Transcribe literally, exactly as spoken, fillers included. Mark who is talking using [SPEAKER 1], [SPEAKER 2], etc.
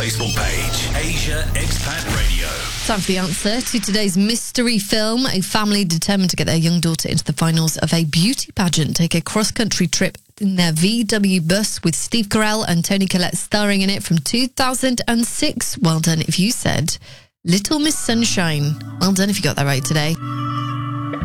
[SPEAKER 1] Facebook page, Asia Expat Radio.
[SPEAKER 2] Time for the answer to today's mystery film. A family determined to get their young daughter into the finals of a beauty pageant take a cross-country trip in their V W bus with Steve Carell and Toni Collette starring in it from two thousand six. Well done if you said Little Miss Sunshine. Well done if you got that right today.